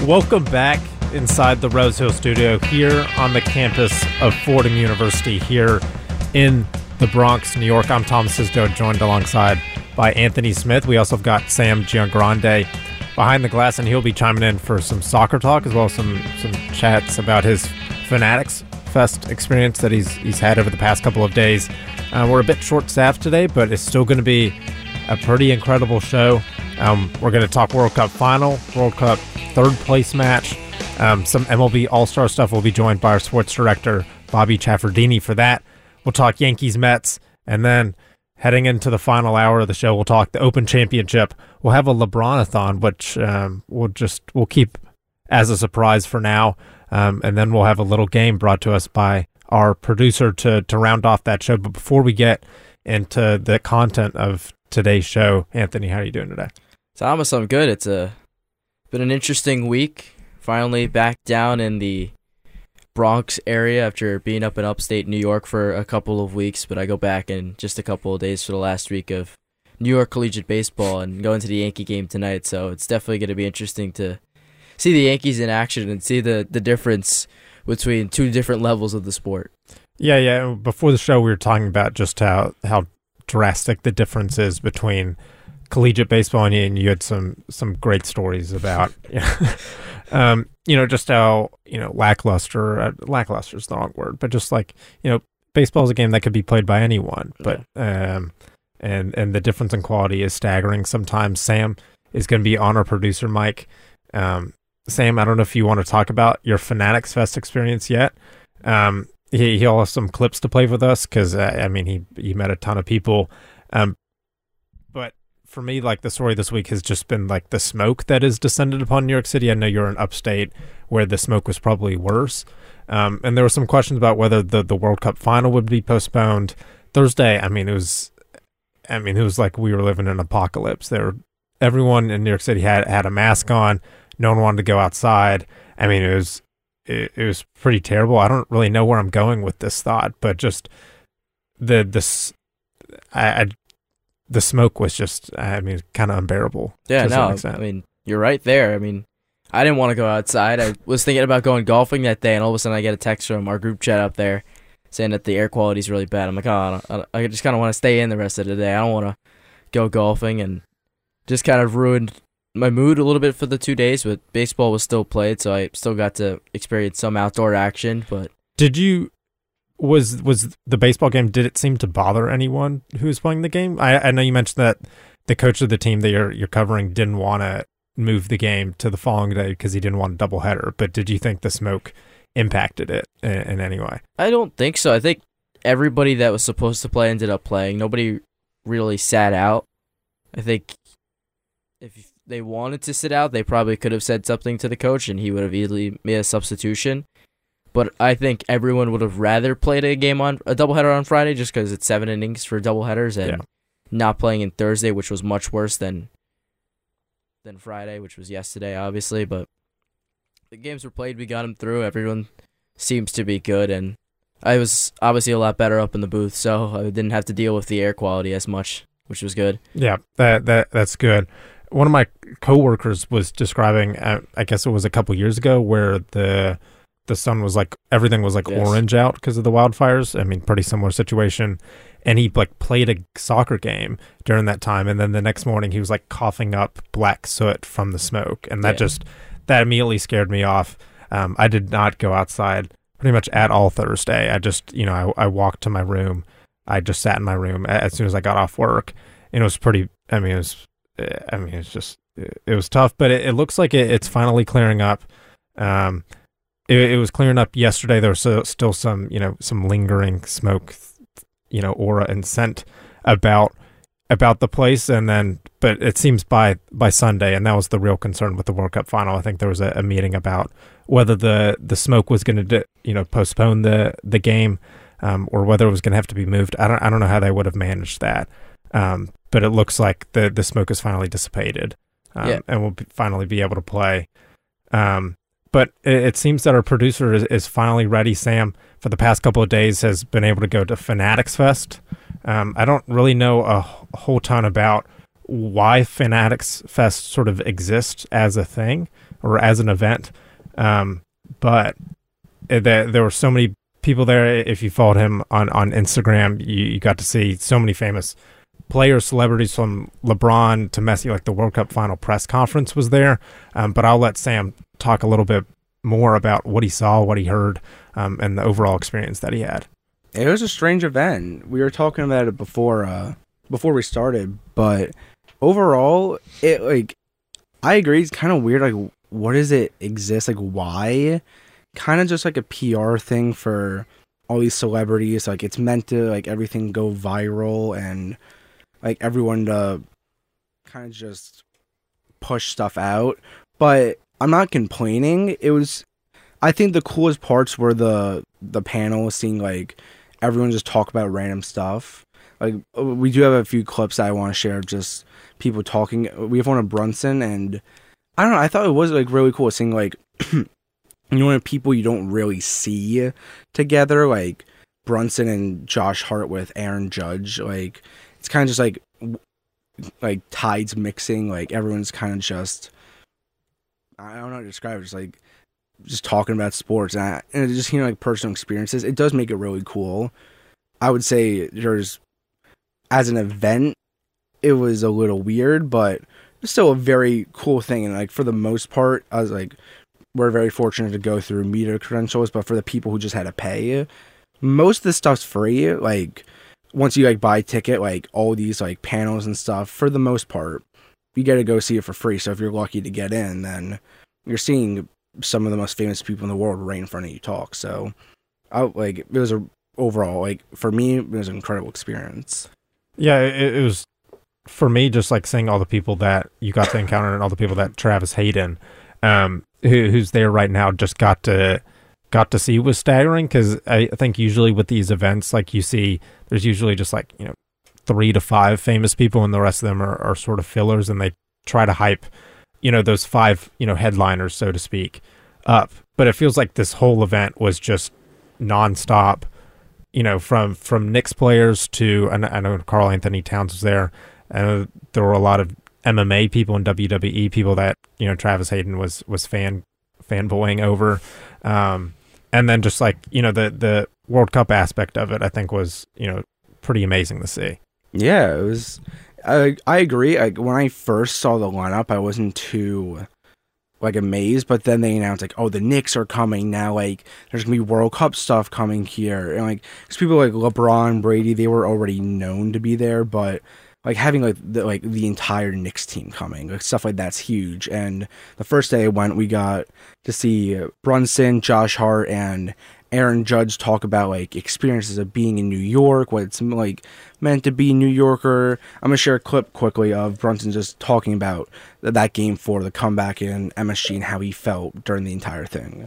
Welcome back inside the Rose Hill studio here on the campus of Fordham University here in the Bronx, New York. I'm Thomas Sisdo, joined alongside by Anthony Smith. We also have got Sam Giangrande behind the glass, and he'll be chiming in for some soccer talk as well as some chats about his Fanatics Fest experience that he's had over the past couple of days. We're a bit short-staffed today, but it's still going to be a pretty incredible show. We're going to talk World Cup final, World Cup third-place match, some MLB All-Star stuff. We'll be joined by our sports director, Bobby Chaffardini, for that. We'll talk Yankees-Mets, and then heading into the final hour of the show, we'll talk the Open Championship. We'll have a LeBron-a-thon, which we'll keep as a surprise for now, and then we'll have a little game brought to us by our producer to round off that show. But before we get into the content of today's show, Anthony, how are you doing today? Thomas, I'm good. It's been an interesting week. Finally back down in the Bronx area after being up in upstate New York for a couple of weeks, but I go back in just a couple of days for the last week of New York collegiate baseball and going to the Yankee game tonight, so it's definitely going to be interesting to see the Yankees in action and see the difference between two different levels of the sport. Yeah. Before the show, we were talking about just how drastic the difference is between collegiate baseball and you had some great stories about just how lackluster is the wrong word, but just like baseball is a game that could be played by anyone, but and the difference in quality is staggering sometimes. Sam is going to be on our producer mic. Sam, I don't know if you want to talk about your Fanatics Fest experience yet. He'll have some clips to play with us because he met a ton of people, but for me, like, the story this week has just been like the smoke that has descended upon New York City. I know you're in upstate where the smoke was probably worse, and there were some questions about whether the World Cup final would be postponed Thursday. It was like we were living in an apocalypse. Everyone in New York City had a mask on. No one wanted to go outside. It was pretty terrible. I don't really know where I'm going with this thought, but just the smoke was just, kind of unbearable. Yeah, no, you're right there. I didn't want to go outside. I was thinking about going golfing that day, and all of a sudden I get a text from our group chat up there saying that the air quality is really bad. I'm like, I just kind of want to stay in the rest of the day. I don't want to go golfing, and just kind of ruined my mood a little bit for the 2 days, but baseball was still played, so I still got to experience some outdoor action. But was the baseball game, did it seem to bother anyone who was playing the game? I know you mentioned that the coach of the team that you're covering didn't want to move the game to the following day because he didn't want a doubleheader, but did you think the smoke impacted it in any way? I don't think so. I think everybody that was supposed to play ended up playing. Nobody really sat out. I think if they wanted to sit out, they probably could have said something to the coach and he would have easily made a substitution. But I think everyone would have rather played a doubleheader on Friday just because it's 7 innings for doubleheaders and not playing in Thursday, which was much worse than Friday, which was yesterday, obviously. But the games were played, we got them through. Everyone seems to be good, and I was obviously a lot better up in the booth, so I didn't have to deal with the air quality as much, which was good. Yeah, that's good. One of my coworkers was describing, I guess it was a couple years ago, where the sun was like, everything was like orange out because of the wildfires. Pretty similar situation. And he played a soccer game during that time, and then the next morning he was like coughing up black soot from the smoke, and that immediately scared me off. I did not go outside pretty much at all Thursday. I just I walked to my room. I just sat in my room as soon as I got off work, and it was pretty. It was tough, but it looks like it's finally clearing up. It was clearing up yesterday. There was still some lingering smoke, aura and scent about the place, but it seems by Sunday, and that was the real concern with the World Cup final. I think there was a meeting about whether the smoke was going to postpone the game, or whether it was going to have to be moved. I don't know how they would have managed that. But it looks like the smoke is finally dissipated, and we'll finally be able to play. But it seems that our producer is finally ready. Sam, for the past couple of days, has been able to go to Fanatics Fest. I don't really know a whole ton about why Fanatics Fest sort of exists as a thing or as an event. But there were so many people there. If you followed him on Instagram, you got to see so many famous players, celebrities, from LeBron to Messi. Like the World Cup final press conference was there. But I'll let Sam talk a little bit more about what he saw, what he heard, and the overall experience that he had. It was a strange event. We were talking about it before we started, but overall, I agree. It's kind of weird. Like, what does it exist? Like, why? Kind of just like a PR thing for all these celebrities. Like, it's meant to like everything go viral and like everyone to kind of just push stuff out. But I'm not complaining. I think the coolest parts were the panel, seeing like everyone just talk about random stuff. Like, we do have a few clips that I want to share of just people talking. We have one of Brunson, and I don't know, I thought it was like really cool seeing like people you don't really see together, like Brunson and Josh Hart with Aaron Judge. Like, it's kind of just like tides mixing. Like, everyone's kind of just, I don't know how to describe it, just talking about sports and just hearing like personal experiences. It does make it really cool. I would say as an event, it was a little weird, but it's still a very cool thing. And like, for the most part, I was like, we're very fortunate to go through media credentials, but for the people who just had to pay, most of the stuff's free. Like, once you like buy a ticket, like all these like panels and stuff, for the most part, you get to go see it for free. So if you're lucky to get in, then you're seeing some of the most famous people in the world right in front of you talk. So it was overall, like, for me, it was an incredible experience. Yeah, it was, for me, just like seeing all the people that you got to encounter and all the people that Travis Hayden, who's there right now, just got to see, was staggering. Because I think usually with these events, like, you see, there's usually just like 3 to 5 famous people, and the rest of them are sort of fillers, and they try to hype those 5 headliners, so to speak, up. But it feels like this whole event was just nonstop. From Knicks players to, I know Karl Anthony Towns was there. There were a lot of MMA people and WWE people that Travis Hayden was fanboying over, and then just like the World Cup aspect of it, I think was pretty amazing to see. Yeah, it was. I agree. When I first saw the lineup, I wasn't too like amazed, but then they announced like, oh, the Knicks are coming now. Like, there's gonna be World Cup stuff coming here, and like, because people like LeBron, Brady, they were already known to be there, but like having the entire Knicks team coming, like stuff like that's huge. And the first day I went, we got to see Brunson, Josh Hart, and Aaron Judge talk about like experiences of being in New York, what it's like meant to be a New Yorker. I'm gonna share a clip quickly of Brunson just talking about that game 4, the comeback in MSG, and how he felt during the entire thing.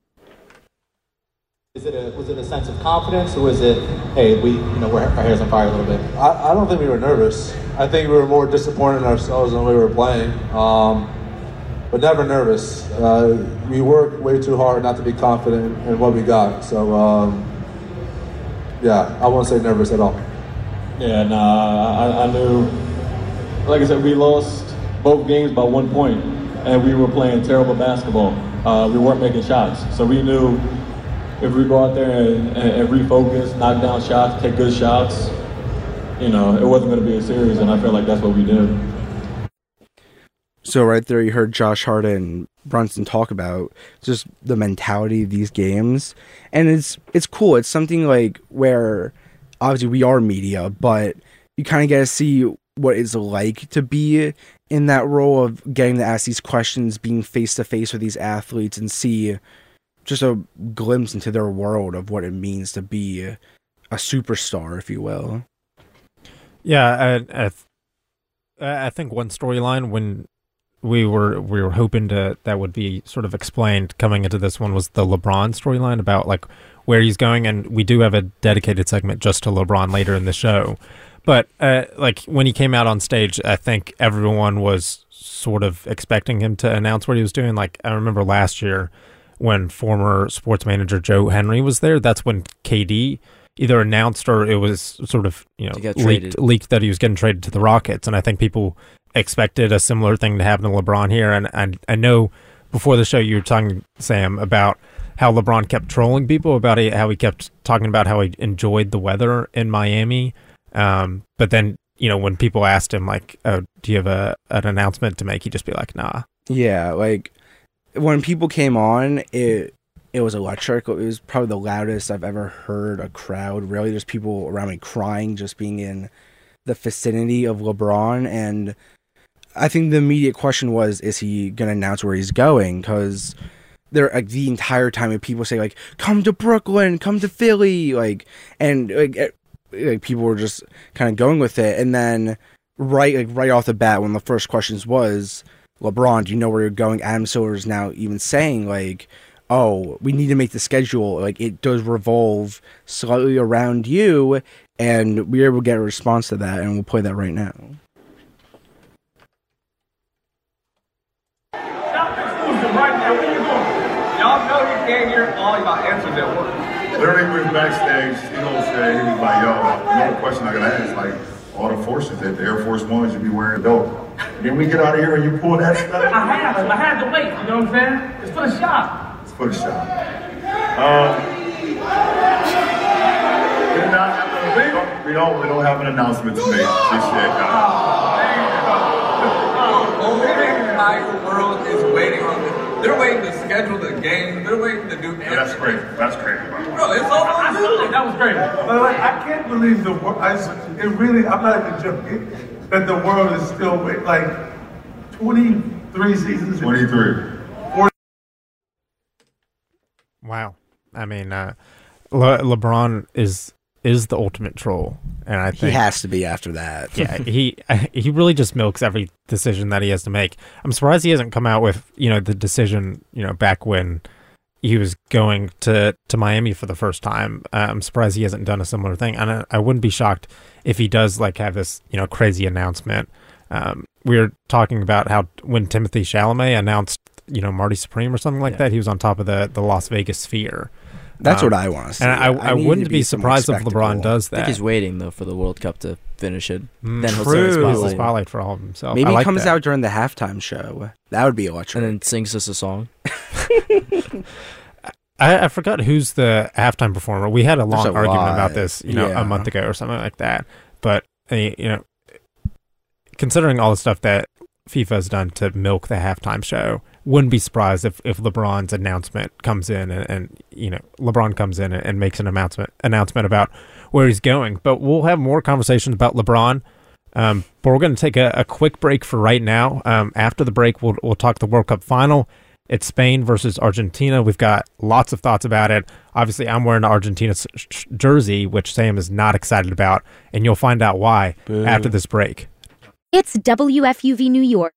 Was it a sense of confidence, or was it, hey, our hair's on fire a little bit? I don't think we were nervous. I think we were more disappointed in ourselves than we were playing, but never nervous. We worked way too hard not to be confident in what we got. So, I won't say nervous at all. Yeah, I knew, like I said, we lost both games by 1 point, and we were playing terrible basketball. We weren't making shots, so we knew if we go out there and refocus, knock down shots, take good shots, it wasn't going to be a series, and I feel like that's what we did. So right there, you heard Josh Hart and Brunson talk about just the mentality of these games, and it's cool. It's something like where obviously we are media, but you kind of get to see what it's like to be in that role of getting to ask these questions, being face to face with these athletes, and see just a glimpse into their world of what it means to be a superstar, if you will. Yeah, I think one storyline when we were hoping that would be sort of explained coming into this one was the LeBron storyline about like where he's going, and we do have a dedicated segment just to LeBron later in the show. But like when he came out on stage, I think everyone was sort of expecting him to announce what he was doing. Like, I remember last year when former sports manager Joe Henry was there, that's when KD either announced or it was sort of To get traded. leaked that he was getting traded to the Rockets, and I think people expected a similar thing to happen to LeBron here. And I know before the show you were talking, Sam, about how LeBron kept trolling people about it, how he kept talking about how he enjoyed the weather in Miami, but then when people asked him like, "Oh, do you have an announcement to make?" He'd just be like, "Nah." Yeah, like when people came on, it was electric. It was probably the loudest I've ever heard a crowd. Really, there's people around me crying just being in the vicinity of LeBron. And I think the immediate question was, is he going to announce where he's going? Because there, like, the entire time, if people say like, "Come to Brooklyn, come to Philly," like people were just kind of going with it. And then right off the bat, when the first questions was, "LeBron, do you know where you're going?" Adam Silver is now even saying like, "Oh, we need to make the schedule. Like, it does revolve slightly around you," and we were able to get a response to that, and we'll play that right now. Stop exclusive right now. Where you going? Y'all know you can't hear all y'all answers at once. Literally, we're backstage. He was like, "Yo, no question I gotta ask. Like, all the forces that the Air Force Ones you be wearing dope. Then we get out of here and you pull that stuff." I had to wait. You know what I'm saying? It's for the shot. For the shot. We don't have an announcement to make this year. The entire world is waiting on this. They're waiting to schedule the game. They're waiting to do everything. That's crazy. That's crazy. Bro, it's all on you. That was crazy. But like, I can't believe the world. I'm not even joking. That the world is still waiting. Like 23 seasons. 23. Wow. I mean, LeBron is the ultimate troll, and I think He has to be after that. yeah, he really just milks every decision that he has to make. I'm surprised he hasn't come out with the decision back when he was going to Miami for the first time. I'm surprised he hasn't done a similar thing, and I wouldn't be shocked if he does like have this crazy announcement. We were talking about how when Timothée Chalamet announced Marty Supreme or something like that, he was on top of the Las Vegas Sphere. That's what I want to see. And I wouldn't be surprised if LeBron does I that. think he's waiting though for the World Cup to finish it. Then he'll True. start The his spotlight for all of himself. Maybe I he like comes that. out during the halftime show. That would be electric. and then sings us a song. I forgot who's the halftime performer. We had a long There's a argument lot. about this, Yeah. a month ago or something like that. But considering all the stuff that FIFA has done to milk the halftime show, wouldn't be surprised if LeBron's announcement comes in and LeBron comes in and makes an announcement about where he's going. But we'll have more conversations about LeBron. But we're going to take a quick break for right now. After the break, we'll talk the World Cup final. It's Spain versus Argentina. We've got lots of thoughts about it. Obviously, I'm wearing the Argentina jersey, which Sam is not excited about, and you'll find out why after this break. It's WFUV New York.